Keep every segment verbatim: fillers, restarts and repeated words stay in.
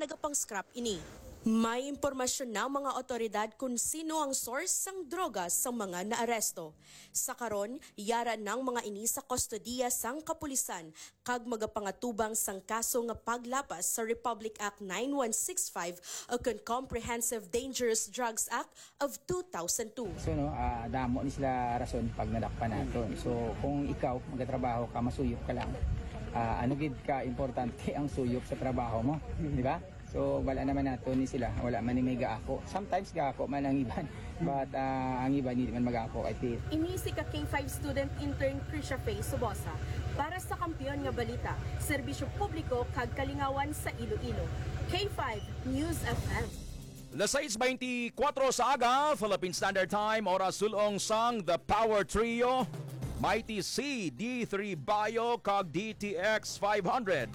nagapang-scrap ini. May impormasyon ng mga otoridad kung sino ang source sang droga sa mga naaresto. Sa karon, yara ng mga ini sa kustodiya sang kapulisan kag magapangatubang sang kaso nga paglapas sa Republic Act nine one six five o Comprehensive Dangerous Drugs Act of two thousand two. So no, uh, damo ni sila rason pag nadakpan naton. So kung ikaw magatrabaho ka, masuyop ka lang. Uh, ano gid ka importante ang suyop sa trabaho mo, di ba? So wala naman nato ni sila, wala man ni may gaako. Sometimes gaako man ang iban, but uh, ang iban hindi man mag-ako I think. Ini si ka K five student intern Krisha Faye Subosa para sa Kampiyon nga Balita, serbisyo publiko kag kalingawan sa Iloilo. K five News F M. alas sais beintikwatro sa aga, Philippine Standard Time, oras sulong sang The Power Trio, Mighty C, D three Bio kag D T X five hundred.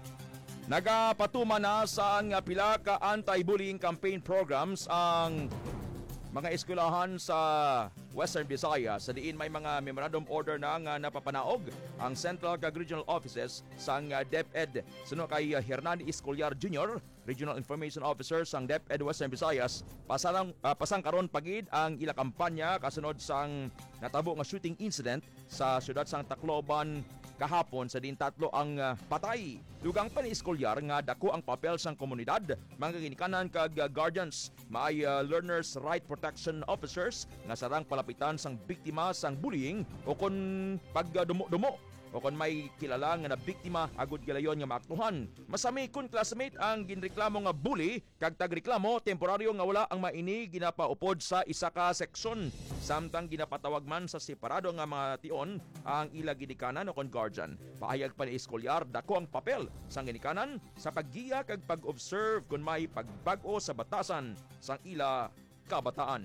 Nagapatuman na sa ang pila ka anti-bullying campaign programs ang mga eskwelahan sa Western Visayas. Sa diin may mga memorandum order na nga napapanaog ang Central kag Regional Offices sang DepEd. Suno kay Hernani Escolar Junior, Regional Information Officer sang DepEd Western Visayas, pasang uh, pasang karon pagid ang ila kampanya kasunod sang natabo nga shooting incident sa siyudad sang Tacloban kahapon. Sa din tatlo ang uh, patay. Dugang pa ni Escolar nga dako ang papel sang komunidad, mga ginikanan kag uh, guardians, may uh, learners right protection officers nga sarang palapitan sang biktima sang bullying o kon pagdumo-dumo o kon may kilala nga na biktima agud gilayon nga maaktuhan. Masami kun classmate ang ginreklamo nga bully kag tagreklamo temporaryo nga wala ang maini ginapaupod sa isa ka seksyon. Samtang ginapatawag man sa separado nga mga tion ang ila ginikanan o kon guardian. Paayag pa ni Escolar dako ang papel sang ginikanan sa paggiya kag pag-observe kung may pagbag-o sa batasan sang ila kabataan.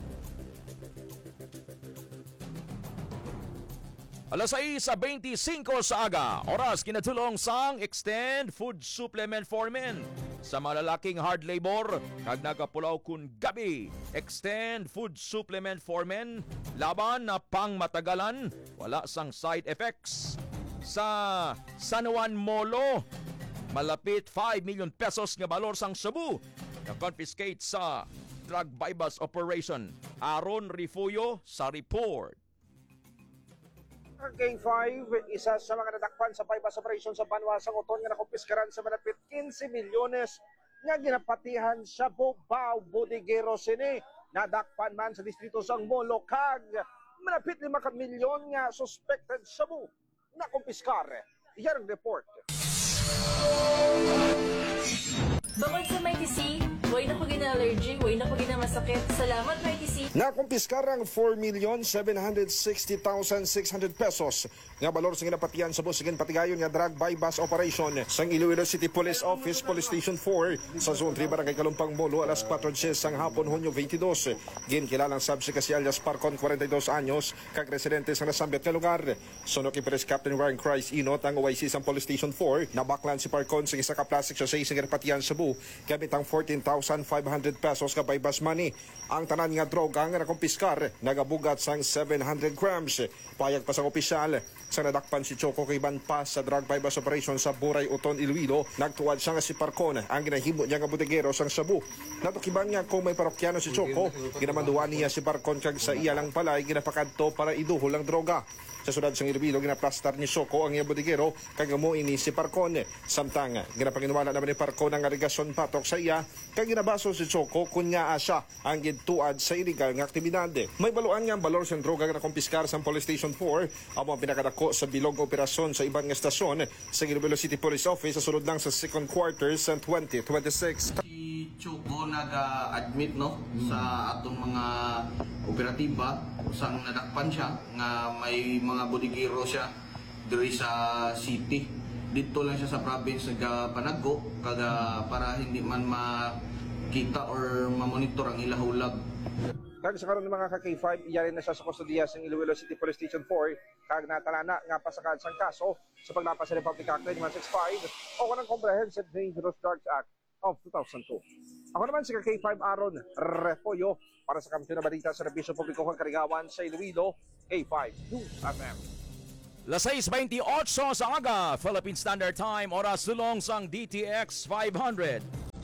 alas sais beintisinko sa aga, oras kinatulong sang Extend Food Supplement for Men. Sa malalaking hard labor, kag nagapulaw kun gabi, Extend Food Supplement for Men, laban na pang matagalan, wala sang side effects. Sa San Juan Molo, malapit five million pesos nga balor sang sabu na confiscate sa drug bypass operation. Aaron Rifuyo sa report. Ang K five, isa sa mga nadakpan sa bypass operation sa Banwasang Uton nga nakumpiskaran sa malapit quince milyones nga ginapatihan sa Bobao Bodeguero sini. Nadakpan man sa distrito sang Molo kag malapit lima ka milyon nga suspected sabu na kumpiskar. Iyan ang report. Bukod sa Mighty C, way na pagin na allergy, way na pagin na masakit. Salamat Mighty C. Nakumpiskar ang four million seven hundred sixty thousand six hundred pesos nga balor sa ginapatian sa busigin patigayon nga drug bypass operation sang Iloilo City Police Office Police Station four sa Zone three Barangay Kalumpang Molo alas four sang hapon Hunyo twenty-two. Ginkilalang subsi kasi alias Parcon forty-two anyos kag residente sa nasambit nga lugar. Sunok ni Police Captain Warren Christ Inot ang O I C sang Police Station four nabaklan si Parcon sa isa ka plastic sa sa ginapatian sa bu gamit ang fourteen thousand five hundred pesos ka bypass money. Ang tanan nga droga nga nakumpiskar nagabugat sang seven hundred grams. Payag pa sa opisyal sa nadakpan si Choco Kiban pa sa drug bypass operation sa Buray Uton Iloilo. Nagtuwad siya nga si Parcon ang ginahimo niya nga bodeguero sang sabu. Natukiban niya kung may parokyano si Choco, ginamanduan niya si Parcon kag sa iya lang palay ginapakadto para iduhol ang droga. Sa sudad sang Iloilo ginaplastar ni Choco ang iya bodeguero kag ini si Parcon. Samtang ginapanginwala naman ni Parcon ang aligasyon patok sa iya kag ginabaso si Choco kun nga siya ang gidtuad sa illegal nga aktibidad. May baluan nga ang balor sa droga nga nakumpiskar sa Police Station four amo ang pinakadako sa bilog operasyon sa ibang nga estasyon sa Iloilo City Police Office sa sulod lang sa second quarter sa twenty twenty-six. Si Choco nag-admit no sa atong mga operatiba usang nadakpan siya nga may mga bodeguero siya diri sa city. Dito lang siya sa province nga Panaggo kaga para hindi man makita or mamonitor ang ilahulag. Kag sa karon mga ka K five, iyari na siya sa kustodiya sa Iloilo City Police Station four kag natalana nga pasakad sang kaso sa paglapas sa Republic Act nine one six five o kanang Comprehensive Dangerous Drugs Act of two thousand two. Ako naman si K five Aaron Refoyo para sa Kampiyon na Balita sa Serbisyo Publiko kang Karigawan sa Iloilo, K five News F M. alas sais beintiotso sa aga, Philippine Standard Time, oras sulong sang D T X five hundred.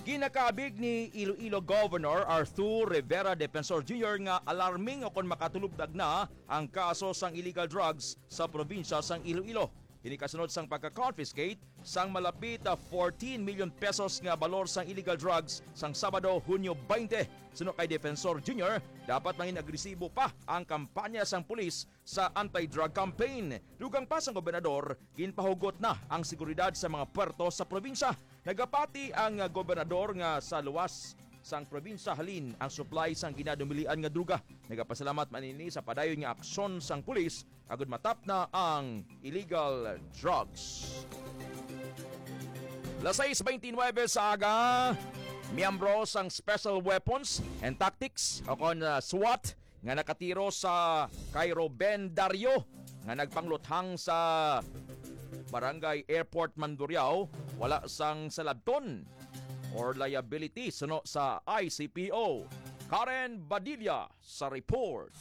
Ginakabig ni Iloilo Governor Arthur Rivera Defensor Junior nga alarming o kung makatulubdag na ang kaso sang illegal drugs sa probinsya sang Iloilo. Kini kasunod sang pagka-confiscate sang malapit na fourteen million pesos nga balor sang illegal drugs sang Sabado, Hunyo twenty. Suno kay Defensor Junior, dapat mangin agresibo pa ang kampanya sang pulis sa anti-drug campaign. Dugang pa sang gobernador, ginpahugot na ang seguridad sa mga puerto sa probinsya. Nagapati ang gobernador nga sa luwas sang probinsya halin ang supply sang ginadumilian nga druga. Nagapasalamat manini sa padayon nga aksyon sang pulis agud matap na ang illegal drugs. Las sais twenty-nine sa aga, miyembro sang Special Weapons and Tactics o kon uh, SWAT nga nakatiro sa Cairo Ben Dario nga nagpangluthang sa Barangay Airport Mandurriao wala sang salabton or liability suno sa I C P O. Karen Badilla sa report.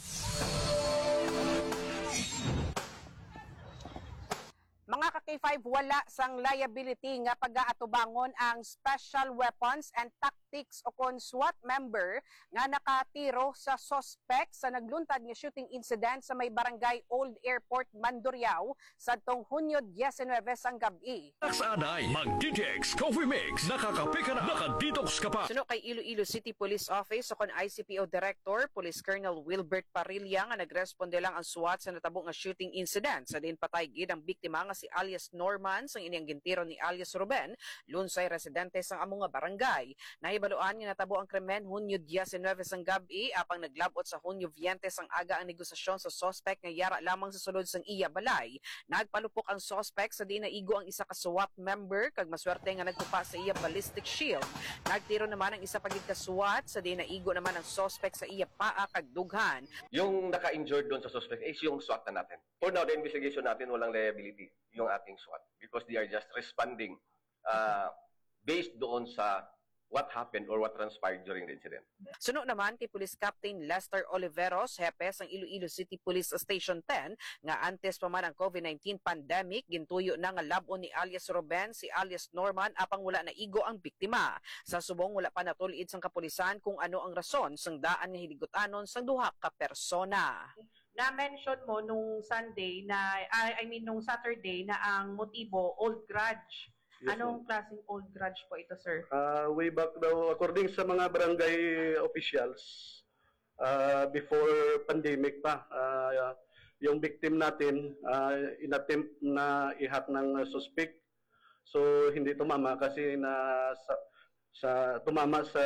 Mga ka-K five, wala sang liability nga pag-aatubangon ang Special Weapons and Tactics o kon SWAT member nga nakatiro sa suspect sa nagluntad nga shooting incident sa may barangay Old Airport, Mandurriao sa tong Hunyo nineteen sang gabi. Aksanay, mag-D T X Coffee Mix, nakakape ka na, nakadetox ka pa. Suno kay Iloilo City Police Office o kon I C P O Director, Police Colonel Wilbert Parilla nga nagresponde lang ang SWAT sa natabo nga shooting incident sa din patay gid ang biktima nga si alias Norman sang inyang gintiro ni alias Ruben, lunsay residente sang among nga barangay. Nahibaluan nga natabo ang krimen Hunyo nineteen sang gabi apang naglabot sa Hunyo twenty sang aga ang negosasyon sa suspect nga yara lamang sa sulod sang iya balay. Nagpalupok ang suspect sa di naigo ang isa ka SWAT member kag maswerte nga nagtupa sa iya ballistic shield. Nagtiro naman ang isa pagid ka SWAT sa di naigo naman ang suspect sa iya paa kag dughan. Yung naka-injured doon sa suspect is yung SWAT na natin. For now, the investigation natin walang liability yung ating SWAT because they are just responding uh, based doon sa what happened or what transpired during the incident. Suno naman kay Police Captain Lester Oliveros, hepe sang Iloilo City Police Station ten, nga antes pa man ang COVID nineteen pandemic, gintuyo na nga labon ni alias Ruben si alias Norman apang wala na igo ang biktima. Sa subong wala pa natuliid sang kapulisan kung ano ang rason sang daan nga hiliguttanon sang duha ka persona. Na-mention mo nung Sunday na, I, I mean nung Saturday na ang motibo, old grudge. Yes, Anong klaseng old grudge po ito, sir? Uh, way back daw, according sa mga barangay officials, uh, before pandemic pa, uh, yung victim natin, uh, inattempt na ihat ng suspect. So, hindi tumama kasi na sa, sa tumama sa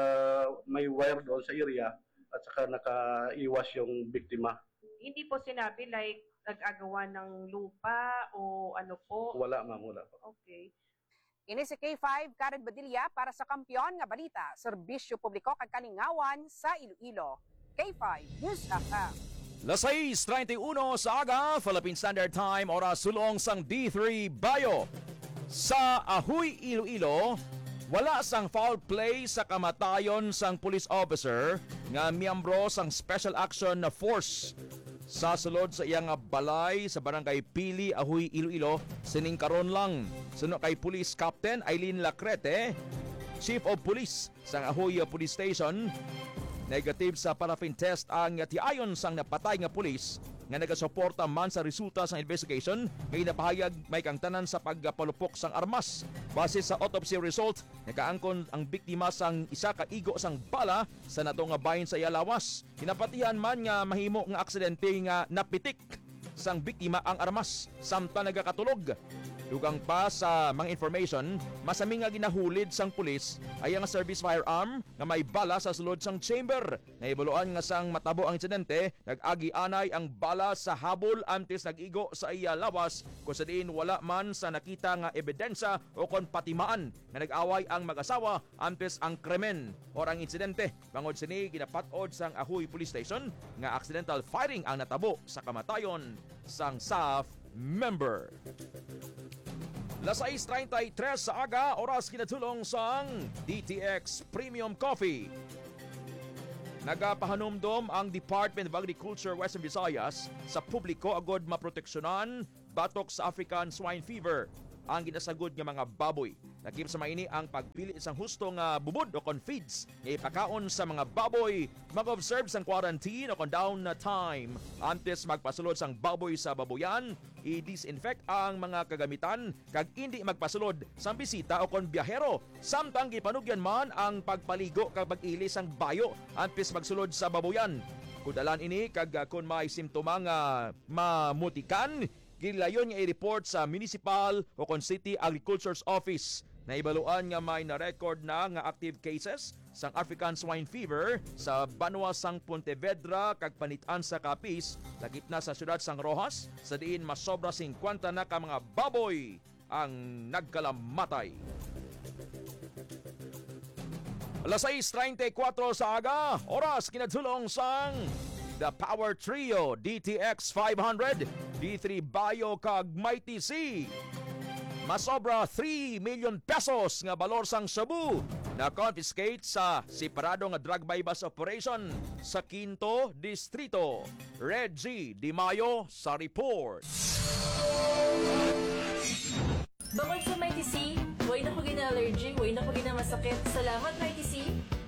may wire doon sa area at saka nakaiwas yung biktima. Hindi po sinabi like nag-agawa ng lupa o ano po? Wala, ma'am, wala po. Okay. Ini si K five, Karen Badilla para sa Kampiyon nga Balita, Serbisyo Publiko kag Kalingawan sa Iloilo. K five News F M. Las sais thirty-one sa aga, Philippine Standard Time, oras sulong sang D three Bayo. Sa Ahoy, Iloilo, wala sang foul play sa kamatayon sang police officer nga miyembro sang Special Action Force. Sa sulod sa iyang balay sa barangay Pili, Ahoy, Iloilo, sining karon lang. Suno kay Police Captain Eileen Lacrete, Chief of Police sa Ahoy Police Station. Negative sa paraffin test ang tiayon sang napatay nga pulis nga nagasuporta man sa resulta sa investigation nga ginapahayag may kang tanan sa pagpalupok sang armas. Base sa autopsy result, nakaangkon ang biktima sang isa ka igo sang bala sa nato nga bahin sa Yalawas. Hinapatihan man nga mahimo nga aksidente nga napitik sang biktima ang armas samtang nagakatulog. Dugang pa sa mga information, masami nga ginahulid sang pulis ay ang service firearm nga may bala sa sulod sang chamber. Naibuluan nga sang matabo ang insidente, nag-agi-anay ang bala sa habol antes nag-igo sa iya lawas kung sa diin wala man sa nakita nga ebidensya o kon patimaan nga nag-away ang mag-asawa antes ang krimen or ang insidente. Bangod sini ginapat-od sang Ahoy Police Station nga accidental firing ang natabo sa kamatayon sang S A F member. Las sais thirty-three sa aga, oras kinatulong sang D T X Premium Coffee. Nagapahanumdom ang Department of Agriculture Western Visayas sa publiko agod maproteksyonan batok sa African swine fever ang ginasagod nga mga baboy. Lakip sa maini ang pagpili isang hustong uh, bubod o kon feeds nga ipakaon sa mga baboy, mag-observe sang quarantine o kon down na time. Antes magpasulod sang baboy sa baboyan, i-disinfect ang mga kagamitan kag hindi magpasulod sang bisita o kon biyahero. Samtang gipanugyan man ang pagpaligo kag pag-ili sang bayo antes magsulod sa baboyan. Kudalan ini kag uh, kung may simptoma nga mamutikan, gilayon nga i-report sa Municipal o kon City Agriculture's Office. Naibaluan nga may na-record na nga active cases sang African Swine Fever sa Banwa sang Pontevedra kag panitan sa Capiz, lagip na sa siyudad sang Rojas, sa diin masobra fifty na ka mga baboy ang nagkalamatay. alas sais treinta y cuatro sa aga, oras kinadsulong sang The Power Trio D T X five hundred, D three Bio kag Mighty C. Masobra three million pesos nga balor sang Cebu na confiscate sa separado nga drug buy-bust operation sa Quinto Distrito. Reggie Di Mayo sa report. Bukod sa Mighty C, way na ko gina-allergy, way na ko gina-masakit. Salamat, Mighty C!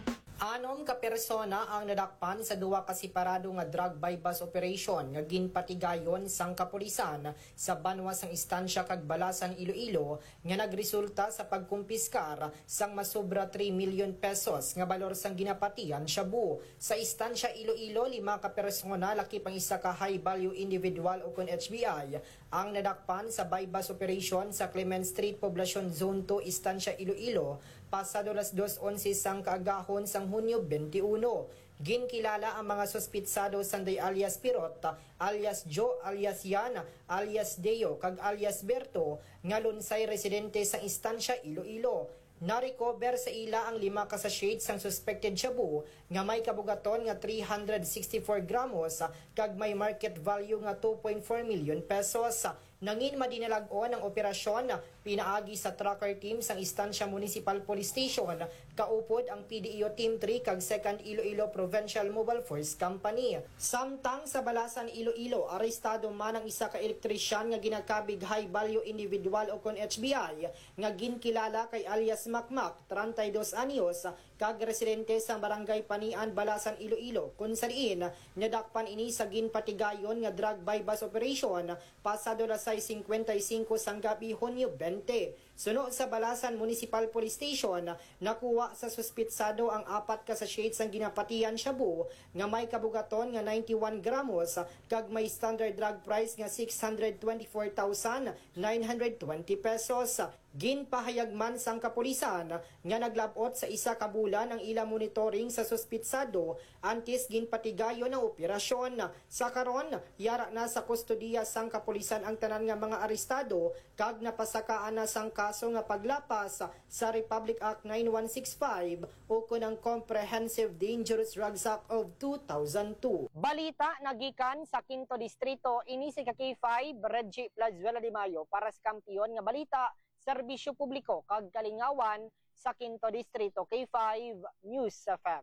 Anom ka persona ang nadakpan sa duwa ka separado nga drug buy-bust operation nga ginpatigayon sang kapulisan sa Banwa sang istansya kag Balasan Iloilo nga nagresulta sa pagkumpiskar sang masobra three million pesos nga balor sang ginapatian Shabu. Sa istansya Iloilo, lima ka persona laki pang isa ka high value individual o kon H B I ang nadakpan sa buy-bust operation sa Clement Street, Poblacion Zone two, istansya Iloilo pasado las dos once sang kaagahon sang Hunyo twenty-one. Ginkilala ang mga suspitsado sanday alias Pirot, alias Joe, alias Yana, alias Deo, kag alias Berto, nga lunsay residente sa istansya Iloilo. Na-recover sa ila ang lima ka sachet sang suspected shabu nga may kabugaton nga three hundred sixty-four gramos kag may market value nga two point four million pesos. Nangin madinalagon ang operasyon pinaagi sa tracker team sang Istansya Municipal Police Station, kaupod ang P D E O Team three kag second Iloilo Provincial Mobile Force Company. Samtang sa Balasan Iloilo, arestado man ang isa ka elektrisyan nga ginakabig high value individual o kon H B I nga ginkilala kay alias Makmak, thirty-dos anyos, kag residente sa Barangay Panian, Balasan, Iloilo, kung sariin nadakpan ini sa ginpatigayon nga drug buy-bust operation pasado las sais fifty-five sang gabi Hunyo twenty. Sunod sa Balasan Municipal Police Station, nakuha sa suspitsado ang apat ka sachet sang ginapatian shabu nga may kabugaton nga ninety-one gramos kag may standard drug price nga six hundred twenty-four thousand nine hundred twenty pesos. Ginpahayag man sang kapulisan nga naglabot sa isa ka bulan ang ila monitoring sa suspitsado antes ginpatigayon ang operasyon. Sa karon, yara na sa kustodiya sang kapulisan ang tanan nga mga arestado kag napasakaan na sang kaso nga paglapas sa Republic Act ninety-one sixty-five o kunang Comprehensive Dangerous Drugs Act of two thousand two. Balita nagikan sa Quinto Distrito, ini si K five Reggie Plazuela Di Mayo para sa kampiyon nga balita, serbisyo publiko kag kalingawan sa Quinto Distrito. K five News F M.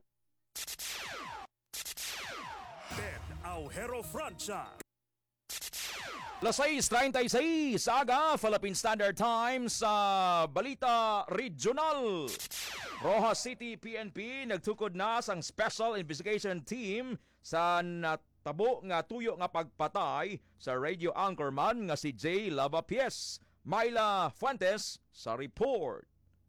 Ted Aujero Francia. alas sais treinta y seis sa aga, Philippine Standard Time sa Balita Regional. Rojas City P N P nagtukod na sang Special Investigation Team sa natabo nga tuyo nga pagpatay sa radio anchorman nga si Jay Lavapies. Myla Fuentes sa report.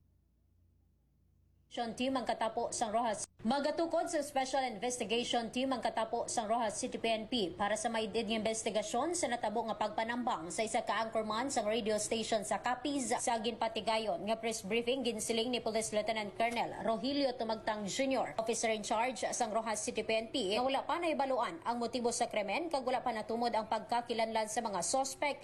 Team ang katapo sang Rojas. Magatukod sa Special Investigation Team ang katapo sang Rojas City P N P para sa maidid nga investigasyon sa natabo nga pagpanambang sa isa ka anchorman sang radio station sa Capiz. Sa ginpatigayon nga press briefing ginsiling ni Police Lieutenant Colonel Rogelio Tumagtang Junior, officer in charge sang Rojas City P N P, nga wala pa naibaluan ang motibo sa krimen kag wala pa natumod ang pagkakilanlan sa mga sospek.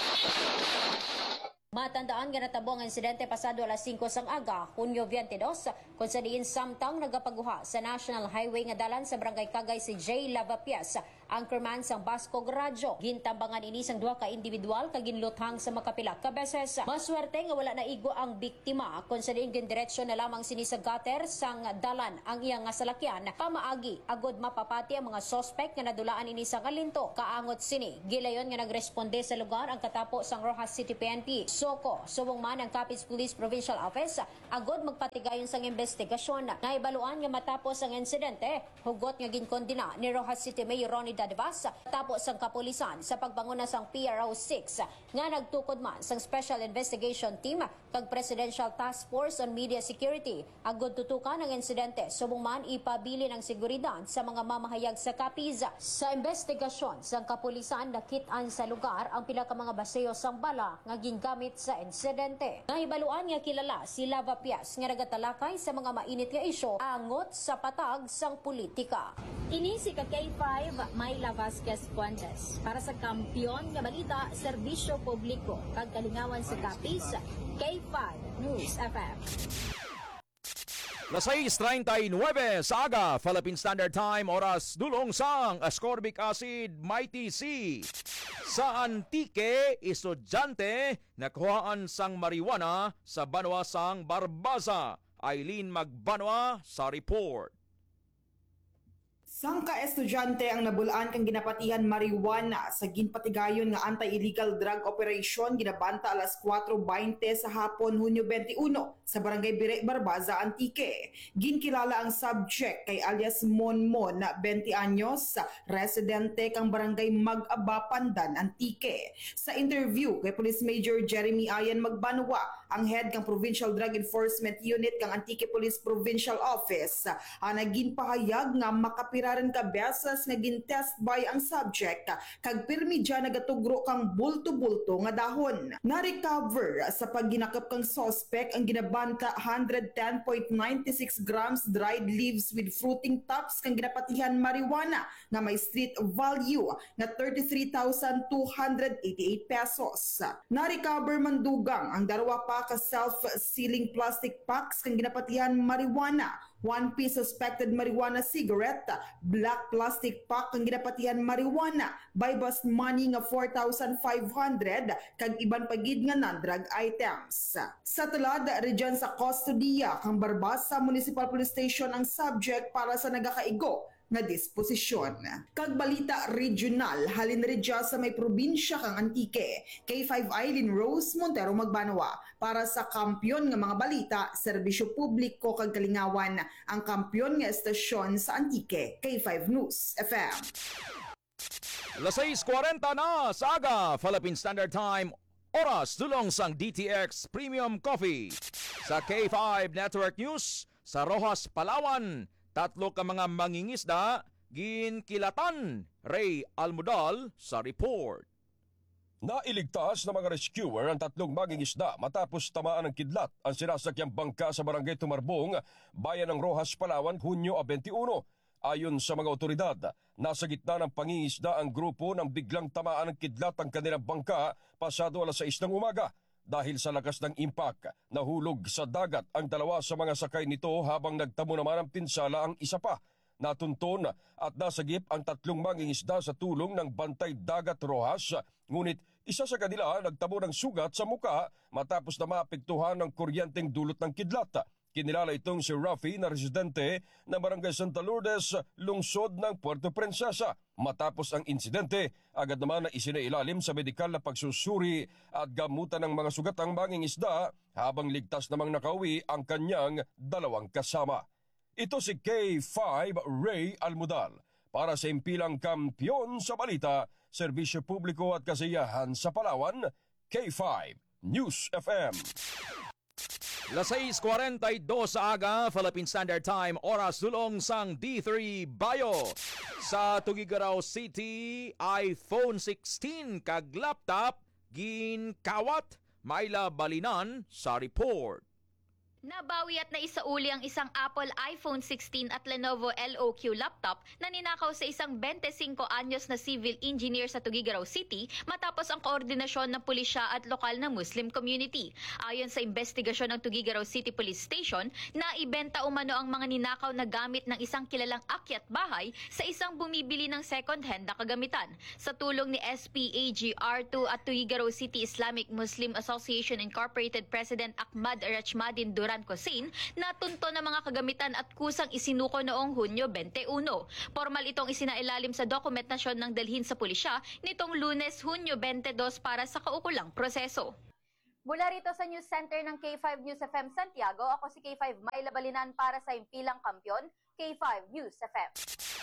Matandaan nga natabo ang insidente pasado alas cinco sang aga, Hunyo twenty-dos, kung sa diin samtang nagapaguha sa National Highway nga dalan sa Barangay Kagay si Jay Lavapies anchorman sang Bascog Radyo. Gintambangan ini sang duha ka individual kag ginluthang sa makapila ka beses. Maswerte nga wala na igo ang biktima kun sa diin diretso na lamang sini sa gutter sang dalan ang iyang nga salakyan pamaagi agod mapapati ang mga suspect nga nadulaan ini sang alinto. Kaangot sini gilayon nga nagresponde sa lugar ang katapo sang Rojas City P N P. Soko subong man ang Capiz Police Provincial Office agod magpatigayon sang investigasyon. Naibaluan nga matapos ang insidente, hugot nga ginkondina ni Rojas City Mayor Ronnie Dadvas tapos ang kapulisan sa pagbanguna sang P R O six nga nagtukod man sang Special Investigation Team kag Presidential Task Force on Media Security agod tutukan ang insidente subong man ipabili ng seguridad sa mga mamahayag sa Capiz. Sa investigasyon sang kapulisan nakit-an sa lugar ang pila ka mga baseyo sang bala nga gingamit sa insidente. Nahibaluan nga kilala si Lava Pias nga nagatalakay sa mga mainit nga isyu angot sa patag sang politika. Ini si ka K five Mayla Vasquez Fuentes para sa Kampiyon nga Balita, Serbisyo Publiko kag Kalingawan sa Capiz, K five News F M. Las seis treinta y nueve sa aga, Philippine Standard Time, oras dulong sang ascorbic acid Mighty C. Sa Antique, estudyante nakuhaan sang marijuana sa Banwa sang Barbasa. Eileen Magbanwa sa report. Sang ka-estudyante ang nabulaan kang ginapatihan marijuana sa ginpatigayon nga anti-illegal drug operation ginabanta alas kwatro beinte sa hapon Hunyo twenty-one sa Barangay Bire, Barbaza, Antique. Ginkilala ang subject kay alias Monmon na twenty anyos, residente kang Barangay Mag-aba, Pandan, Antique. Sa interview kay Police Major Jeremy Ayan Magbanwa, ang head kang Provincial Drug Enforcement Unit kang Antique Police Provincial Office, ang naging pahayag nga makapiraran ka beses nga gintest by ang subject kag pirmi dyan nagatugro kang bulto-bulto nga dahon. Na-recover sa pagginakap kang suspect ang ginabanta one hundred ten point nine six grams dried leaves with fruiting tops kang ginapatihan marijuana nga may street value nga thirty-three thousand two hundred eighty-eight pesos. Na-recover mandugang ang dalawa pa ka self-sealing plastic packs kang ginapatihan marijuana, one piece suspected marijuana cigarette, black plastic pack kang ginapatihan marijuana, by bust money nga four thousand five hundred kag iban pagid nga non-drug items. Sa tulad region sa kustodiya kang Barbasa Municipal Police Station ang subject para sa nagakaigo nga disposisyon. Kag balita regional, halin ridya sa may probinsya kang Antique. K five Eileen Rose Montero Magbanwa para sa Kampiyon nga mga balita, Serbisyo Publiko kag Kalingawan, ang kampiyon nga estasyon sa Antique. K five News F M. Las seis cuarenta na sa aga, Philippine Standard Time, oras dulong sang D T X Premium Coffee. Sa K five Network News, sa Rojas, Palawan, tatlo ka mga mangingisda, ginkilatan. Ray Almudal sa report. Nailigtas ng mga rescuer ang tatlong mangingisda matapos tamaan ng kidlat ang sinasakyang bangka sa Barangay Tumarbong, bayan ng Rojas, Palawan, Hunyo twenty-one. Ayon sa mga otoridad, nasa gitna ng pangingisda ang grupo nang biglang tamaan ng kidlat ang kanilang bangka pasado alas sais ng umaga. Dahil sa lakas ng impact, nahulog sa dagat ang dalawa sa mga sakay nito habang nagtamo naman ng pinsala ang isa pa. Natunton at nasagip ang tatlong mangingisda sa tulong ng Bantay Dagat Rojas, ngunit isa sa kanila nagtamo ng sugat sa muka matapos na maapektuhan ng kuryenteng dulot ng kidlat. Kinilala itong si Rafi na residente ng Barangay Santa Lourdes, lungsod ng Puerto Princesa. Matapos ang insidente, agad naman na isinailalim sa medikal na pagsusuri at gamutan ng mga sugatang mangingisda habang ligtas namang nakauwi ang kanyang dalawang kasama. Ito si K five Ray Almudal para sa impilang kampiyon sa balita, Serbisyo Publiko at Kasiyahan sa Palawan, K five News F M. Las seis cuarenta y dos sa aga, Philippine Standard Time, oras dulong sang D three Bayo. Sa Tugigaraw City, iPhone sixteen kag laptop ginkawat. Mayla Balinan sa report. Nabawi at naisauli ang isang Apple iPhone sixteen at Lenovo L O Q laptop na ninakaw sa isang twenty-five anyos na civil engineer sa Tuguegarao City matapos ang koordinasyon ng pulisya at lokal na Muslim community. Ayon sa investigasyon ng Tuguegarao City Police Station, naibenta umano ang mga ninakaw na gamit ng isang kilalang akyat bahay sa isang bumibili ng second-hand na kagamitan. Sa tulong ni S P A G R two at Tuguegarao City Islamic Muslim Association Incorporated President Ahmad Rachmadin Duran Cosin, natunto ng mga kagamitan at kusang isinuko noong Hunyo twenty-one. Formal itong isinailalim sa dokumentasyon ng dalhin sa pulisya nitong Lunes, Hunyo twenty-two para sa kaukulang proseso. Mula rito sa News Center ng K five News F M Santiago, ako si K five Myla Balinan para sa Impilang Kampiyon, K five News F M.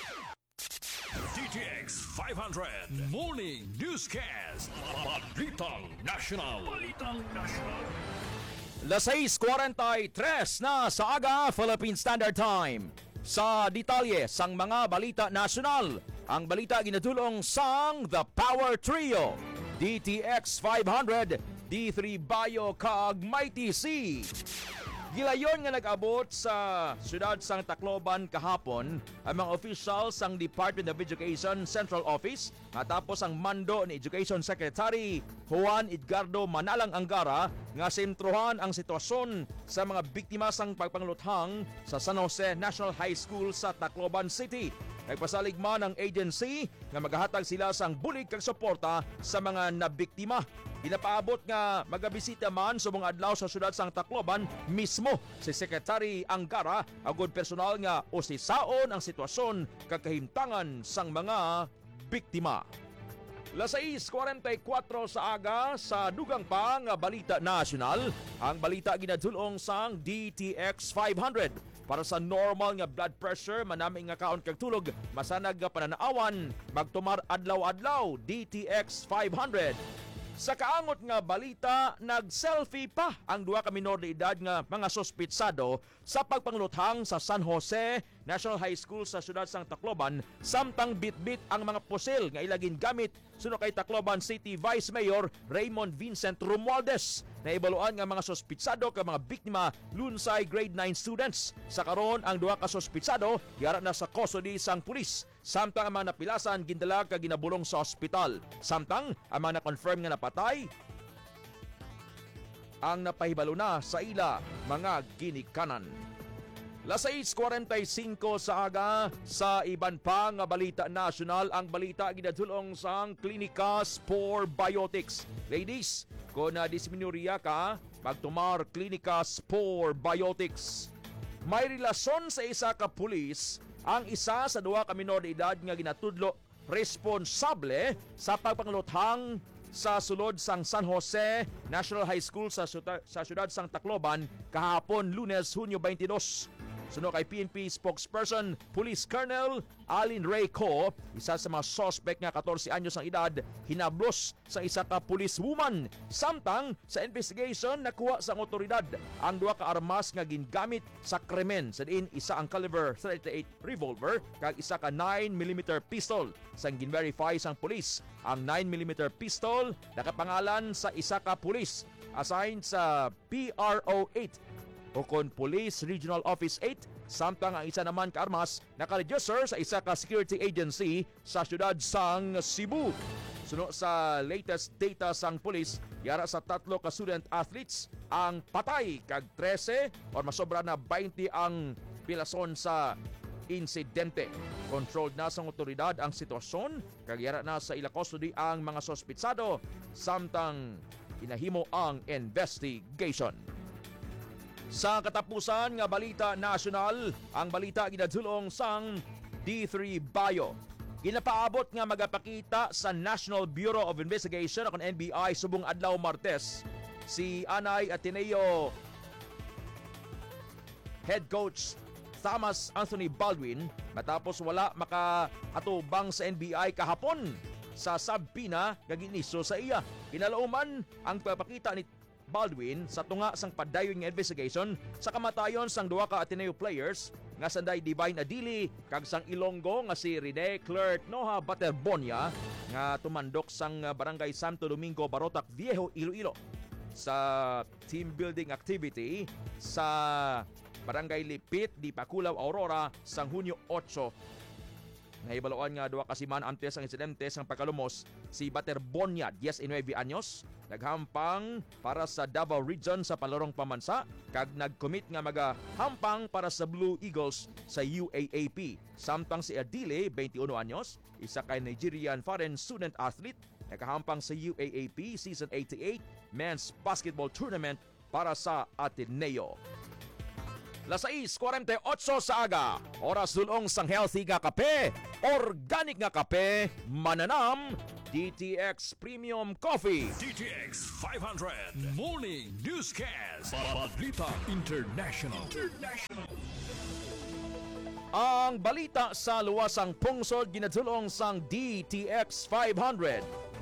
D T X five hundred Morning Newscast. Balitang National. Balitang National. Las seis forty-three na sa aga, Philippine Standard Time. Sa detalye sang mga balita nasyonal, ang balita ginatulong sang The Power Trio, D T X five hundred, D three Bayo kag Mighty C. Gilayon nga nag-abot sa siyudad sang Tacloban kahapon ang mga officials sang Department of Education Central Office matapos ang mando ni Education Secretary Juan Edgardo Manalang Angara nga sentruhan ang sitwasyon sa mga biktima sang pagpangluthang sa San Jose National High School sa Tacloban City. Nagpasalig man ang agency nga maghahatag sila sang bulig kag suporta sa mga nabiktima. Ginapaabot nga magabisita man sa mga adlaw sa syudad sang Tacloban mismo si Secretary Angara agud personal nga usisaon ang sitwasyon kag kahimtangan sang mga biktima. Las seis forty-four sa aga, sa dugang pa nga balita nasyonal, ang balita ginadulong sang D T X five hundred. Para sa normal nga blood pressure, manami nga kaon kag tulog, masanag nga pananaawan, magtumar adlaw-adlaw, D T X five hundred. Sa kaangot nga balita, nag-selfie pa ang duha ka minor de edad nga mga sospitsado sa pagpangluthang sa San Jose National High School sa siyudad sang Tacloban, samtang bitbit ang mga pusil nga ilagin gamit suno kay Tacloban City Vice Mayor Raymond Vincent Romualdez. Naibaluan nga mga sospitsado ka mga biktima lunsay grade nine students. Sa karon ang duha ka sospitsado yara na sa custody sang pulis. Samtang ang mga napilasan gindala ka ginabulong sa ospital. Samtang ang mga na-confirm nga napatay ang napahibalo na sa ila mga ginikanan. Las seis forty-five sa aga, sa iban pa nga balita nasyonal, ang balita ginadulong sang Klinika Spore Biotics. Ladies, kung na-disminuriya ka, magtumar Klinika Spore Biotics. May relasyon sa isa ka pulis ang isa sa duha ka minor de edad nga ginatudlo responsable sa pagpangluthang sa sulod sang San Jose National High School sa, sa siyudad sang Tacloban kahapon Lunes, Hunyo twenty-two. Suno kay P N P spokesperson Police Colonel Alin Ray Co, isa sa mga suspect nga fourteen anyos ang edad, hinablos sa isa ka police woman. Samtang sa investigation nakuha sa otoridad ang duha ka armas nga gingamit sa krimen, sa diin isa ang caliber thirty-eight revolver kag isa ka nine millimeter pistol. Sang gin-verify sang police, ang nine millimeter pistol nakapangalan sa isa ka police assigned sa P R O eight o kon Police Regional Office eight, samtang ang isa naman ka armas naka-register sa isa ka security agency sa siyudad sang Cebu. Suno sa latest data sang police, yara sa tatlo ka student athletes ang patay kag thirteen or masobra na twenty ang pilason sa insidente. Controlled na sa otoridad ang sitwasyon kag yara na sa ila custody ang mga sospitsado, samtang inahimo ang investigation. Sa katapusan nga balita nasyonal, ang balita ginadulong sang D three Bayo. Ginapaabot nga magapakita sa National Bureau of Investigation o N B I subong adlaw Martes si Anay Ateneo head coach Thomas Anthony Baldwin matapos wala makaatubang sa N B I kahapon sa Sabina nga giniso sa iya. Kinalauman ang pagpakita ni Baldwin sa tunga sang padayon nga investigation sa kamatayon sang duha ka Ateneo players nga sanday Divine Adili kag sang Ilonggo nga si Rene Clerk Noha Baterbonia nga tumandok sang Barangay Santo Domingo, Barotac Viejo, Iloilo. sa team building activity sa Barangay Lipit, di Pakulaw, Aurora sang Hunyo eight. Nahibaloan nga duwa ka semana antes ang insidente sang pagkalumos si Bater Bonya, nineteen anyos, naghampang para sa Davao Region sa palarong pamansa kag nag-commit nga magahampang para sa Blue Eagles sa U A A P. Samtang si Adile, twenty-one anyos, isa kay Nigerian foreign student athlete, nakahampang sa U A A P Season eighty-eight Men's Basketball Tournament para sa Ateneo. Las sais forty-eight sa aga, oras dulong sang healthy nga kape, organic nga kape, mananam, D T X Premium Coffee. D T X five hundred Morning Newscast. Balita International. International. Ang balita sa luwasang pungsod ginadulong sang D T X five hundred.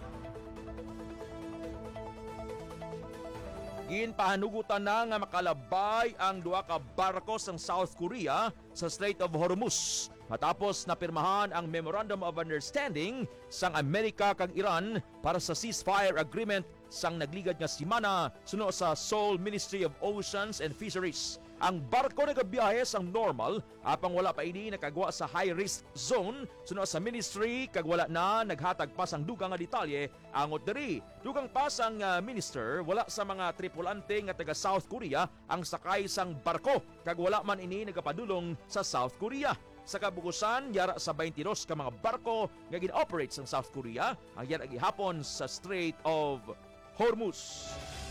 Ginpahanugutan na nga makalabay ang duha ka barko sang South Korea sa Strait of Hormuz matapos napirmahan ang Memorandum of Understanding sang Amerika kag Iran para sa ceasefire agreement sang nagligad nga semana suno sa Seoul Ministry of Oceans and Fisheries. Ang barko nagabiyahe sang normal apang wala pa ini nakagwa sa high-risk zone suno sa ministry kag wala na naghatag pa sang dugang nga detalye angot diri. Dugang pa sang uh, minister wala sa mga tripulante nga taga South Korea ang sakay sang barko kag wala man ini nagapadulong sa South Korea. Sa kabukusan, yara sa twenty-two ka mga barko nga gin-operate sa South Korea ang yara gihapon sa Strait of Hormuz.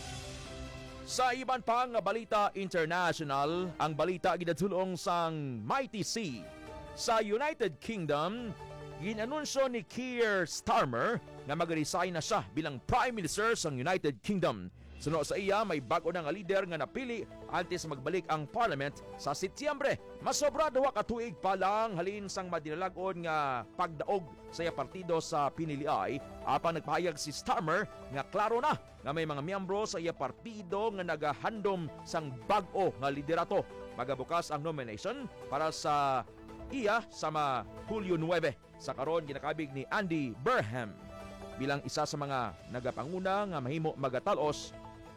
Sa iban pang balita international, ang balita ginadulong sang Mighty Sea. Sa United Kingdom, ginanunsyo ni Keir Starmer na mag-resign na siya bilang Prime Minister sang United Kingdom. Suno sa iya, may bago na nga leader nga napili antes magbalik ang Parliament sa Setyembre. Masobra duha ka tuig pa lang halin sang madinalagon nga pagdaog sa iya partido sa piniliay. Apang nagpahayag si Starmer nga klaro na nga may mga miyembro sa iya partido nga nagahandom sang bag-o nga liderato. Magabukas ang nomination para sa iya sa mga Hulyo nine. Sa karon ginakabig ni Andy Burnham bilang isa sa mga nagapanguna nga mahimo magatalos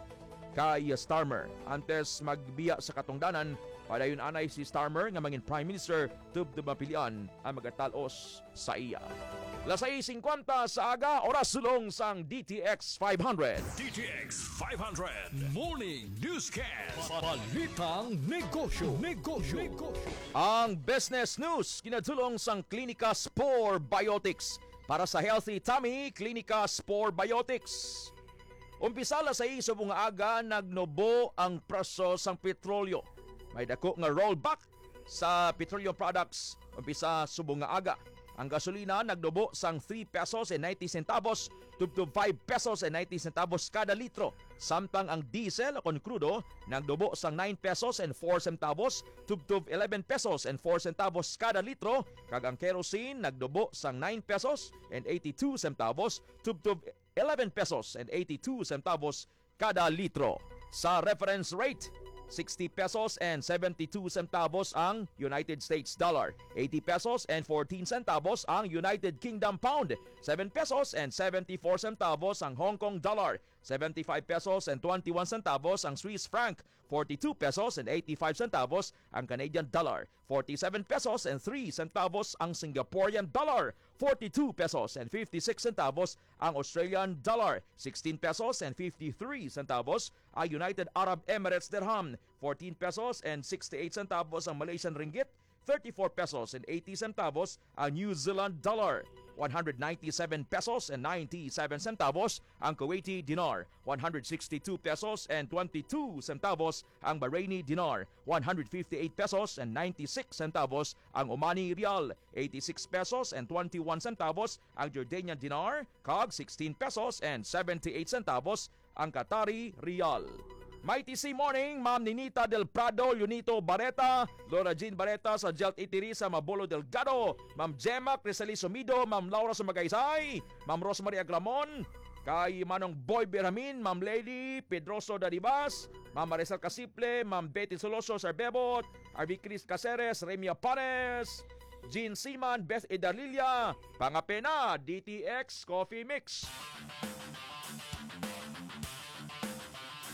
kay Starmer. Antes magbiya sa katungdanan, padayon anay si Starmer nga mangin Prime Minister tubtob mapilian ang magatalos sa iya. Lasay fifty sa aga, oras sulong sang D T X five hundred. D T X five hundred Morning Newscast. Balitang negosyo. Negosyo. Negosyo. Ang business news kinadulong sang Klinika Spore Biotics. Para sa healthy tummy, Klinika Spore Biotics. Umpisa la sa iso nga aga nagnobo ang presyo sang petrolyo. May dako nga rollback sa petroleum products umpisa subong nga aga. Ang gasolina nagnobo sang three pesos and ninety centavos tubtob five pesos and ninety centavos kada litro. Samtang ang diesel o krudo nagnobo sang nine pesos and four centavos tubtob eleven pesos and four centavos kada litro. Kag ang kerosene nagnobo sang nine pesos and eighty-two centavos tubtob eleven pesos and eighty-two centavos kada litro. Sa reference rate, sixty pesos and seventy-two centavos ang United States dollar, eighty pesos and fourteen centavos ang United Kingdom pound, seven pesos and seventy-four centavos ang Hong Kong dollar, seventy-five pesos and twenty-one centavos ang Swiss franc, forty-two pesos and eighty-five centavos ang Canadian dollar, forty-seven pesos and three centavos ang Singaporean dollar, forty-two pesos and fifty-six centavos ang Australian dollar, sixteen pesos and fifty-three centavos ang United Arab Emirates dirham, fourteen pesos and sixty-eight centavos ang Malaysian ringgit, thirty-four pesos and eighty centavos ang New Zealand dollar, one hundred ninety-seven pesos and ninety-seven centavos ang Kuwaiti dinar, one hundred sixty-two pesos and twenty-two centavos ang Bahraini dinar, one hundred fifty-eight pesos and ninety-six centavos ang Omani rial, eighty-six pesos and twenty-one centavos ang Jordanian dinar, kag sixteen pesos and seventy-eight centavos ang Qatari rial. Mighty Sea Morning, Ma'am Ninita Del Prado, Lunito Barreta, Laura Jean Barreta sa Jelt Itiri sa Mabolo Delgado, Ma'am Gemma Crisali Sumido, Ma'am Laura Sumagaysay, Ma'am Rosemary Aglamon, kay Manong Boy Beramin, Ma'am Lady Pedroso Daribas, Ma'am Marisol Casiple, Ma'am Betty Soloso Sarbebot, Arby Chris Caceres, Remia Pares, Jean Siman, Beth Edarlilia, Pangapena, D T X Coffee Mix.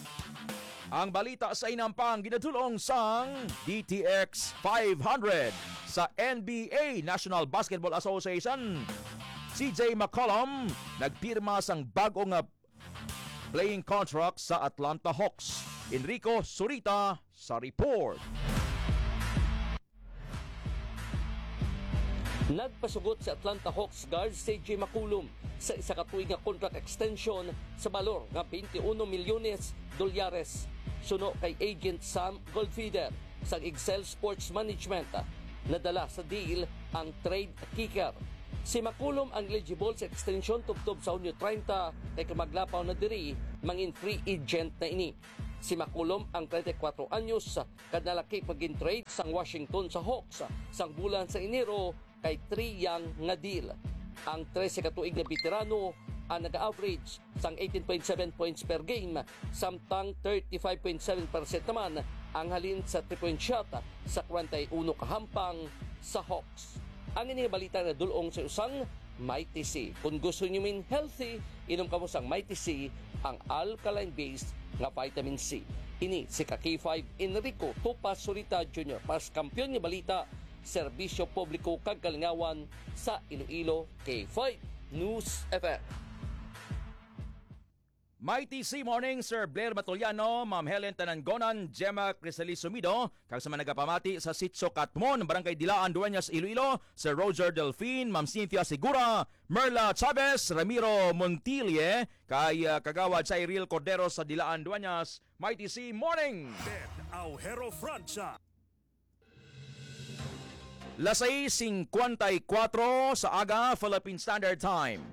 Ang balita sa inampang ginadulong sang D T X five hundred sa N B A National Basketball Association. C J McCollum nagpirma sang bagong nga playing contract sa Atlanta Hawks. Enrico Surita sa report. Nagpasugot si Atlanta Hawks guard C J McCollum sa isa ka tuig nga contract extension sa balor nga twenty-one milyones dolyares. Suno kay agent Sam Goldfeder sa Excel Sports Management. Nadala sa deal ang trade kicker. Si McCollum ang eligible sa extension tubtob sa Hunyo thirty kay kamaglapaw na diri mangin free agent na ini. Si McCollum ang thirty-four anyos kadalaki pagin trade sang Washington sa Hawks sang bulan sa Enero kay three yang nga deal. Ang thirteen ka tuig nga veterano ang nag-average sang eighteen point seven points per game samtang thirty-five point seven percent naman ang halin sa three-point shot sa twenty-one kahampang sa Hawks. Ang ini balita na dulong sa usang Mighty C. Kung gusto niyo min healthy, inom kamo sang Mighty C, ang alkaline-based nga vitamin C. Ini si K five Enrico Tupas Surita Junior Pas kampiyon ni balita, serbisyo publiko kag kalingawan sa Iloilo. K five News F M. Mighty C Morning, Sir Blair Matuliano, Ma'am Helen Tanangonan, Gemma Crisalis Sumido, kag sa mga nagapamati sa Sitio Katmon, Barangay Dilaan, Dueñas, Iloilo, Sir Roger Delfin, Ma'am Cynthia Segura, Merla Chavez, Ramiro Montilie, kay uh, kagawad sa Iril Cordero sa Dilaan, Dueñas. Mighty C Morning! Ted Aujero Francia. Lasay fifty-four sa aga, Philippine Standard Time.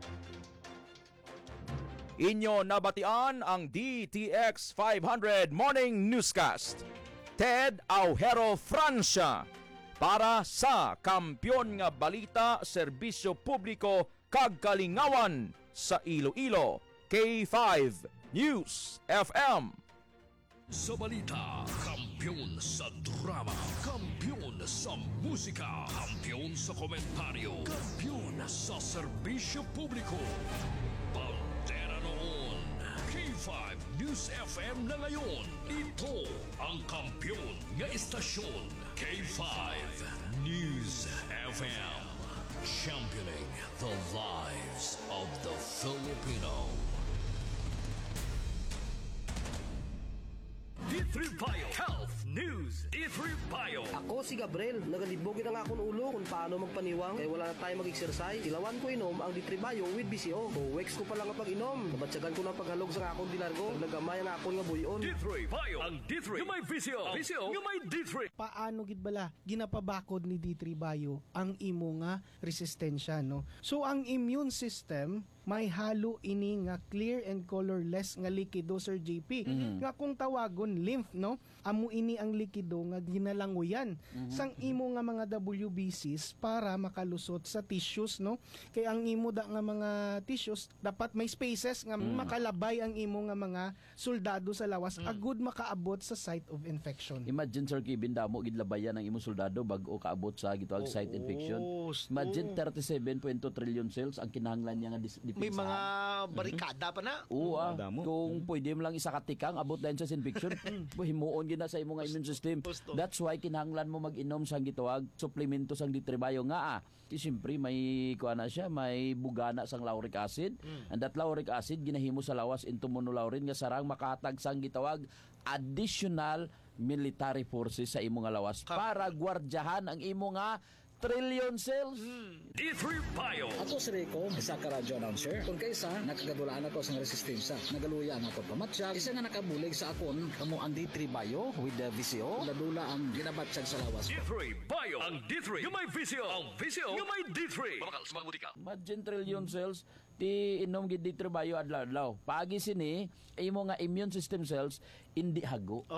Inyo nabatian ang D T X five hundred Morning Newscast. Ted Aujero Francia para sa Kampiyon nga Balita, Serbisyo Publiko kag Kalingawan sa Iloilo. K five News F M. Sa balita, kampiyon sa drama, kampiyon sa musika, kampiyon sa komentaryo, kampiyon sa serbisyo publiko. Bandera noon, K five News F M na ngayon. Ito ang kampiyon nga istasyon, K five News F M. Championing the lives of the Filipino. D three Bio Health News. D three Bio. Ako si Gabriel, nagalibogin ang akong ulo kung paano magpaniwang kaya wala na tayo mag-exercise. Ilawan ko inom ang D three Bio with B C O. O weeks ko pa lang pag inom. Nabatsagan ko ng paghalog sa akong dilargo. Nagamay ang akong nga buyon. D three Bio. Ang D three nga may B C O. B C O nga may D three. Paano gid bala ginapabakod ni D three Bio ang imo nga resistensya, no? So ang immune system may halo ini nga clear and colorless nga likido, Sir J P. Mm-hmm. Nga kung tawagon lymph, no? Amo ini ang likido nga ginalanguyan mm-hmm. sang imo nga mga W B Cs para makalusot sa tissues, no? Kay ang imo da nga mga tissues dapat may spaces nga mm-hmm. makalabay ang imo nga mga soldado sa lawas mm-hmm. agud makaabot sa site of infection. Imagine, Sir Kevin, damo gid labayan ang imo soldado bag-o kaabot sa gitawag oh, site infection. Oh, Imagine thirty-seven point two trillion cells ang kinahanglan niya nga dis- may mga barikada pa na. Oo, ah. Kung pwede mo lang isa katikang abot dahil sa infection, himuon gina sa imong immune system. That's why kinahanglan mo mag-inom sang gitawag suplemento sang D three Bio nga ah. Kasi siyempre may kuana siya, may bugana sang lauric acid. Mm. And that lauric acid ginahimo sa lawas into monolaurin nga sarang makatag sang gitawag additional military forces sa imo nga lawas para gwardyahan ang imo nga trillion cells. Hmm. D three Bio. Ako si Rico, isa ka radio announcer. Kung kaysa, nakagadulaan ako sa resistensya. Nagaluyan ako pamatsyag. Isa nga nakabulig sa akon, kamo ang D three Bio with the V C O. Ladula ang ginabatsyag sa lawas. D three Bio. Ang D three yung may V C O. Ang V C O yung may D three. Mamakal, sumagbudi ka. Imagine trillion cells, ti inom gid D three Bio adlaw-adlaw. Pagi sini, imo nga immune system cells, hindi hago. Oh.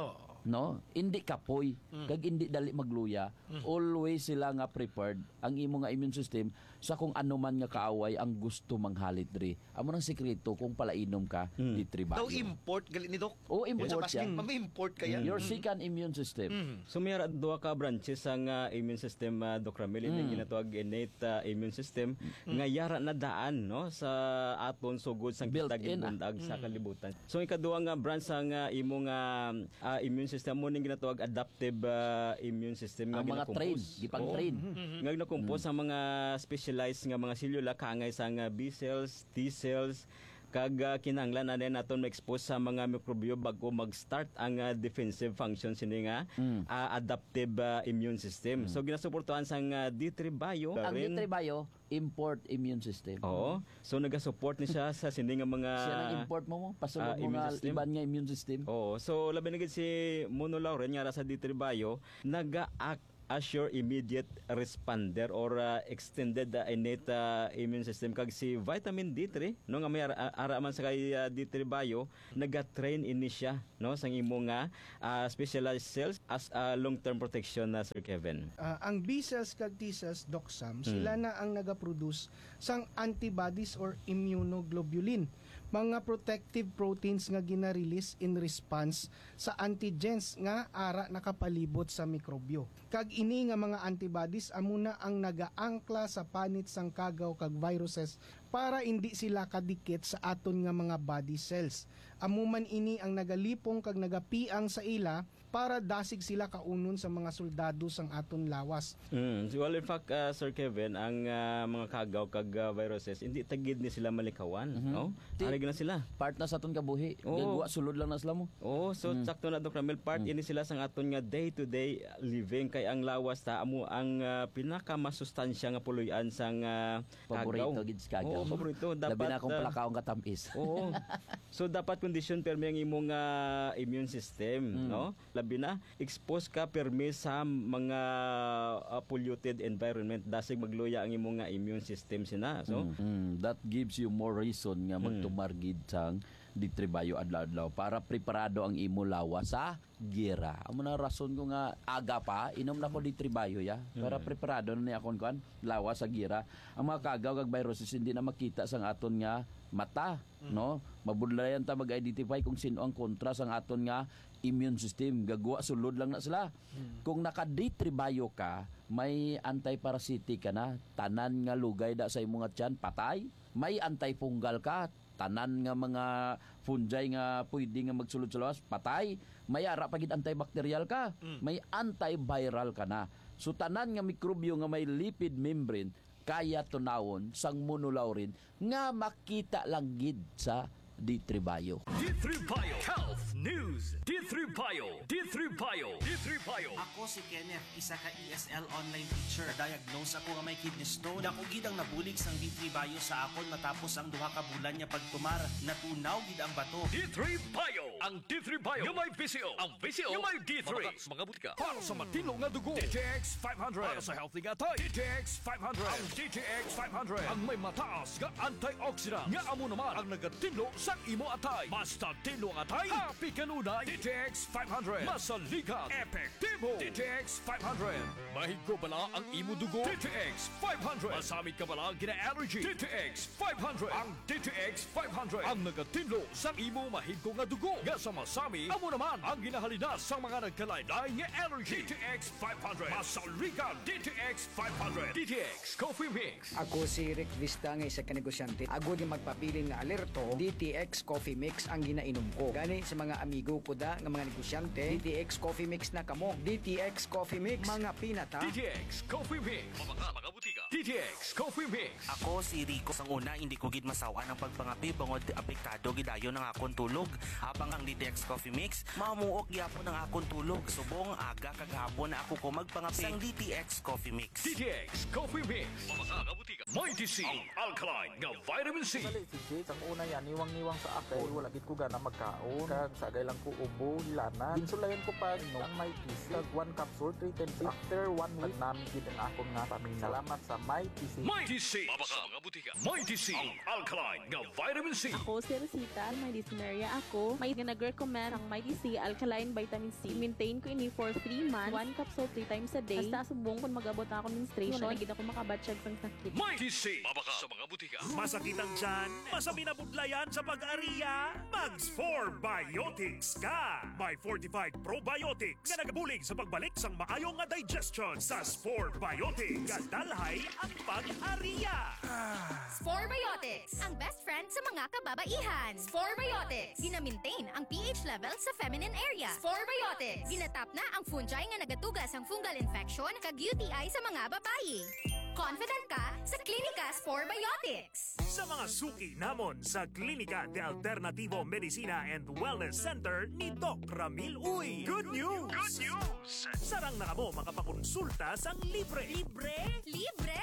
no, hindi kapoy, Mm. kag hindi dali magluya. Mm. Always sila nga prepared ang imo nga immune system sa kung ano man nga kaaway ang gusto manghalit diri. Amo nang sekreto kung palainom ka Mm. di tribayo. Daw import gali ni Doc. O import Sa yan. import kaya. Your second immune system. Mm. So mayroon duha ka branches ang uh, immune system uh, Doc Ramil Mm. mm. ginatawag innate uh, immune system Mm. nga yara na daan no sa aton sugod sang kitagin bundag sa Mm. kalibutan. So ang ikaduha nga branch sang uh, imong uh, uh, immune system mo ning ginatawag adaptive uh, immune system nga Ang mga train, gipang-train. Oo. Nga ginakompose ang mga specialized nga mga selula kaangay sa nga B cells, T cells, kag uh, kinahanglan na din naton ma-expose sa mga mikrobyo bago mag-start ang uh, defensive function sini nga Mm. uh, adaptive uh, immune system. So ginasuportuhan sang uh, D three Bio. Ang D three Bio, import immune system. Oo. So nagasupport ni siya sa sini nga mga Siya nang import mo mo, pasulod ah, mo immune nga system. iban nga immune system. Oo. So labi na gid si Mono Lauren nga sa D three Bio naga-act as your immediate responder or uh, extended uh, innate uh, immune system kag si vitamin D three no nga may ara, ara man sa kay uh, D three Bio naga-train ini siya no sang imo nga uh, specialized cells as a long-term protection na uh, Sir Kevin. Ah, ang B cells kag T cells, Doc Sam, Mm. sila na ang nagaproduce sang antibodies or immunoglobulin, mga protective proteins nga gina-release in response sa antigens nga ara nakapalibot sa mikrobyo. Kag ini nga mga antibodies amuna ang nagaangkla sa panit sang kagaw kag viruses para hindi sila kadikit sa aton nga mga body cells. Amuman ini ang nagalipong kag nagapiang sa ila para dasig sila kaunon sa mga soldado sang aton lawas. Mm. Well, in fact, uh, Sir Kevin, ang uh, mga kagaw kag uh, viruses, hindi tagid ni sila malikawan. Mhm. No? Di- Arig na sila. Part na sa aton kabuhi. Oo. Gagwa sulod lang na sila mo. Oo, so Mm. sakto na Doc Ramil, part ini sila sang aton nga day-to-day living kay ang lawas ta amo ang uh, pinakamasustansya nga puloy-an sang uh, Paborito kagaw. gid sa kagaw. Oo, paborito. Dapat, Labi na akong uh, palakaong katamis. Oo. So dapat kondisyon permi ang imong uh, immune system, Mm. no? Labi na expose ka permi sa mga uh, polluted environment dasig magluya ang imong nga immune system sina. So Mm, mm, that gives you more reason nga magtumargid sang di tribayo adlaw-adlaw para preparado ang imo lawa sa gira. Amo na rason ko nga aga pa inom na ko di tribayo ya para Mm. preparado na ni akon kuan lawa sa gira. Ang mga kagaw kag viruses hindi na makita sang aton nga mata, no? Mabudlayan ta mag-identify kung sino ang kontra sang aton nga immune system. Gagwa sulod lang na sila. Kung naka-D three Bio ka, may anti-parasitic ka na, tanan nga lugay da sa imong nga tiyan, patay. May anti-fungal ka, tanan nga mga fungi nga pwede nga magsulod sa lawas, patay. May ara pagid antibacterial ka, may antiviral ka na. So tanan nga mikrobyo nga may lipid membrane kaya tunawon sang monolaurin nga makita lang gid sa D three Bio. D three Bio Health News. D three Bio. D three Bio. D three Bio. Ako si Kenneth, isa ka E S L online teacher. Diagnose ako nga may kidney stone. Dako gid ang nabulig sang D three Bio sa akon matapos ang duha ka bulan niya pagtumar. Natunaw gid ang bato. D three Bio. Ang D three Bio. Yung may V C O. Ang V C O. Yung may D three. Mga, mga butika. Para sa matino nga dugo. D T X five hundred. Para sa healthy nga tay. D T X five hundred. Ang D T X five hundred. Ang may mataas nga antioxidant. Nga amo naman ang nagatinlo sa imo atay. Basta tinlo ang atay. Happy kanunay. D T X five hundred. Masalikat. Epektibo. D T X five hundred. Mahigko bala ang imo dugo. D T X five hundred. Masamit ka bala gina-allergy. D T X five hundred. Ang D T X five hundred. Ang nagatinlo sa imo mahigko nga dugo. Nga sa masami, amo naman ang ginahalina sa mga nagkalaylay nga allergy. D T X five hundred. Masalikat. D T X five hundred. D T X Coffee Mix. Ako si Rick Vista nga isa ka negosyante. Ako di magpapili nga alerto, D T X Coffee Mix ang ginainom ko. Gani sa mga amigo ko da nga mga negosyante, D T X Coffee Mix na kamo. D T X Coffee Mix, mga pinata. D T X Coffee Mix. Mga mga butika. D T X Coffee Mix. Ako si Rico. Sang una, hindi ko gid masawa ng pagpangapi bangod apektado gidayo ng akong tulog. Habang ang D T X Coffee Mix, mamuok gyapon ang akong tulog. Subong aga kagahapon na ako ko magpangapi sang D T X Coffee Mix. D T X Coffee Mix. Mga mga butika. Mighty C. Ang alkaline nga vitamin C. Sisig, ang una yan, niwang-niwang sa akin. Wala gid ko gana magkaon. Kag sagay lang ko ubo, hilanan. Ginsulayan ko pa no, ang may kisig. Kag one capsule, three ten. After one week, namin gid ang akong nga pamilya. Salamat sa Mighty C. Mighty C. Mabaka mga butika. Mighty C. Ang alkaline nga vitamin C. Ako si Rosita, may dyspnea ako. May nag-recommend ang Mighty C Alkaline Vitamin C. Maintain ko ini for three months. One capsule three times a day. Hasta subong kung mag-abot na ako menstruation. Nagigit ako makabatsyag ng sakit. Mighty C. Mabaka sa mga butika. Masakitan dyan, masabi na budlayan sa pag-ariya, Mags four Biotics ka! May fortified probiotics nga nagabulig sa pagbalik sang maayong nga digestion sa Spore Biotics. Kadalhay ang pag-ariya. Spore Biotics, ang best friend sa mga kababaihan. Spore Biotics, gina-maintain ang pH level sa feminine area. Spore Biotics, ginatap na ang fungi nga nagatugas ang fungal infection kag U T I sa mga babae. Confident ka sa Klinika Spore Biotics. Sa mga suki namon sa Klinika de Alternativo Medicina and Wellness Center ni Doc Ramil Uy. Good news! Good news! Sarang na kamo makapakonsulta sang libre. Libre? Libre!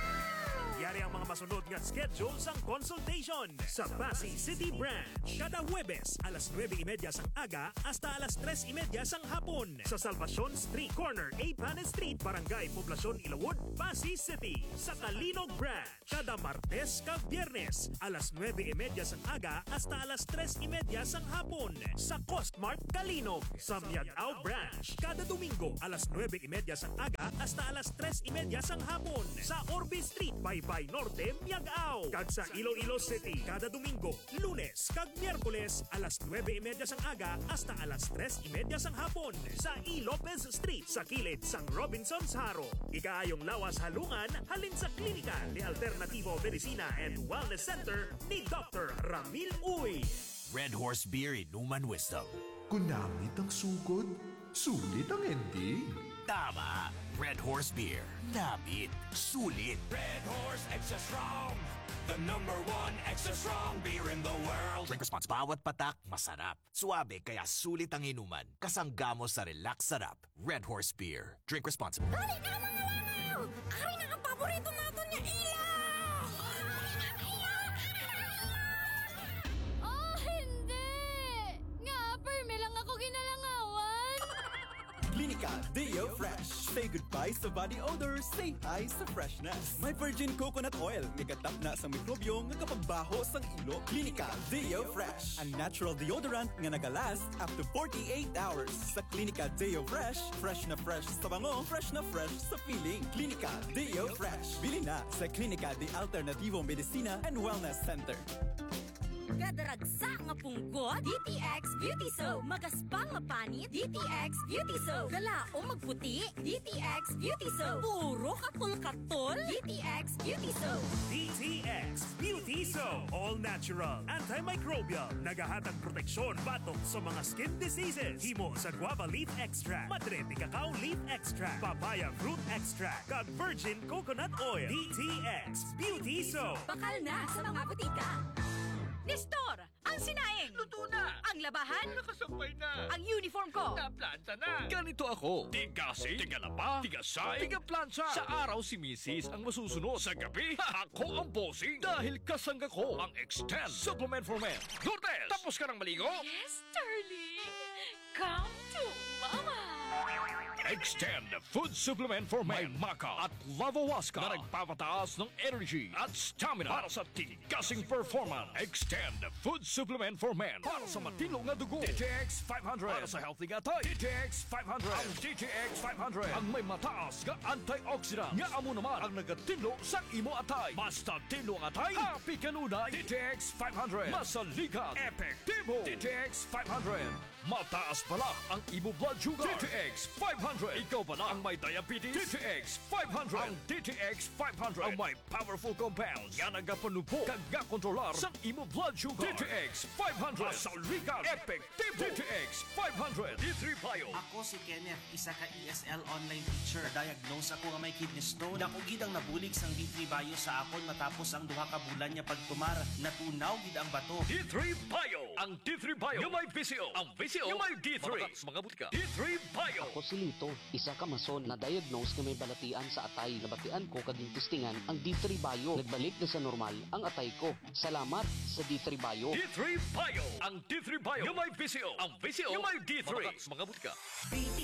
Yari ang mga masunod nga schedule sang consultation sa Pasay City Branch. Kada Huwebes, alas nueve y media sang aga hasta alas tres y media sang hapon. Sa Salvacion Street Corner, A. Panes Street, Barangay Poblacion, Ilawod, Pasay City. Sa Kalinog Branch, kada Martes kag Biyernes, alas nueve y media sang aga hasta alas tres y media sang hapon. Sa Costmart Kalinog. Sa Miagao Branch, kada Domingo, alas nueve y media sang aga hasta alas tres y media sang hapon. Sa Orbe Street, Baybay Norte, Miagao. Kag sa Iloilo City, kada Domingo, Lunes kag Miyerkules, alas nueve y media sang aga hasta alas tres y media sang hapon. Sa E. Lopez Street, sa kilid sang Robinson's Haro. Ikaayong lawas halungan, halin sa Klinika de Alternativo Medicina and Wellness Center ni Doctor Ramil Uy. Red Horse Beer Inuman Wisdom. Kunamit ang sugod, sulit ang ending. Tama! Red Horse Beer. Namit. Sulit. Red Horse Extra Strong. The number one extra strong beer in the world. Drink response. Bawat patak, masarap. Suabe, kaya sulit ang inuman. Kasanggamo sa relax sarap. Red Horse Beer. Drink responsibly. Dali na mga langaw! Ari na ang paborito natin niya ilaw! Oh, hindi! Nga, perme lang ako ginalangawan! Klinika Deo Fresh. Say goodbye sa body odor, say hi sa freshness. May virgin coconut oil, migatap na sa mikrobyo nga kapagbaho sang ilo. Klinika Deo Fresh. Ang natural deodorant nga nagalast up to forty-eight hours. Sa Klinika Deo Fresh, fresh na fresh sa bango, fresh na fresh sa feeling. Klinika Deo Fresh. Bili na sa Klinika de Alternativo Medicina and Wellness Center. Kadaragsa nga punggot, D T X Beauty Soap. Magaspang mapanit, D T X Beauty Soap. Galao magputi, D T X Beauty Soap. Puro katol-katol, D T X Beauty Soap. D T X Beauty Soap. All natural, antimicrobial, nagahatag proteksyon batok sa mga skin diseases. Himo sa guava leaf extract, madre de cacao leaf extract, papaya fruit extract, kag virgin coconut oil. D T X Beauty Soap. Bakal na sa mga butika. Nestor, ang sinaing! Luto na! Ang labahan! Nakasampay na! Ang uniform ko! Naplanta na! Ganito ako. Tigasi, tigalaba, tigasay, tigaplansya. Sa araw si Missus ang masusunod. Sa gabi, ako ang bossing. Dahil kasangga ko ang Extend Supplement for Men. Lourdes, tapos ka ng maligo? Yes, darling! Come to Mama! Extend Food Supplement for Men. May Maca at Lavawaska na nagpapataas ng energy at stamina para sa tigasing performance. Extend Food Supplement for Men para sa matino nga dugo. D T X five hundred para sa healthy nga tayo. D T X five hundred. Ang D T X five hundred ang may mataas nga antioxidant nga amo naman ang nagatinlo sa imo atay. Basta tinlo ang atay, happy kanunay. D T X five hundred. Masalikan, epektibo. D T X five hundred. Mataas pala ang imo blood sugar. D T X five hundred. Ikaw pala ang may diabetes. D T X five hundred. Ang D T X five hundred ang may powerful compounds nga nagapanubo kag kontrolar sa imo blood sugar. D T X five hundred. Masalikan, epektibo. D T X five hundred. D three Bio. Ako si Kenneth, isa ka E S L online teacher. Diagnose ako nga may kidney stone. Dako gid ang nabulig sang D three Bio sa akon matapos ang duha ka bulan niya pagtumar. Natunaw gid ang bato. D three Bio. Ang D three Bio. Yung may V C O. Ang V C O yung may D three. Mga butika. D three Bio. Ako si Lito, isa ka mason na diagnose nga may balatian sa atay. Nabatian ko kaging testingan ang D three Bio. Nagbalik na sa normal ang atay ko. Salamat sa D three Bio. D three Bio. Ang D three Bio yung may V C O. Ang V C O yung may D three. Mga butika. B T